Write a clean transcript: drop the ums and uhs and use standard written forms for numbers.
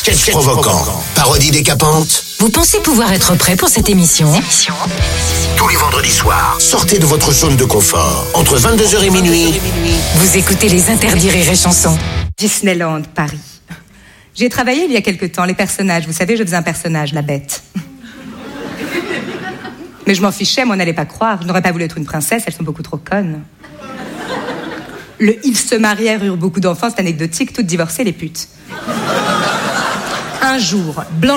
Sketch provocant, parodie décapante. Vous pensez pouvoir être prêt pour cette émission ? Tous les vendredis soirs, sortez de votre zone de confort. Entre 22h et minuit. Vous écoutez les Interdits Rire et Chansons. Disneyland, Paris. J'y ai travaillé il y a quelque temps, les personnages. Vous savez, je faisais un personnage, la bête. Mais je m'en fichais, moi, n'allez pas croire. Je n'aurais pas voulu être une princesse, elles sont beaucoup trop connes. Ils se marièrent, eurent beaucoup d'enfants, c'est anecdotique, toutes divorcées, les putes. Un jour,